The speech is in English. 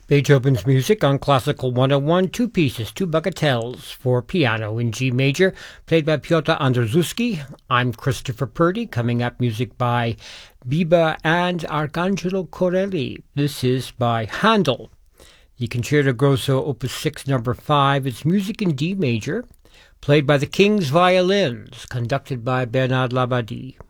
Beethoven's music on Classical 101, two pieces, two bagatelles for piano in G major, played by Piotr Andrzejewski. I'm Christopher Purdy. Coming up, music by Biba and Arcangelo Corelli. This is by Handel. The Concerto Grosso Opus 6 number 5. It's music in D major, played by the King's Violins, conducted by Bernard Labadie.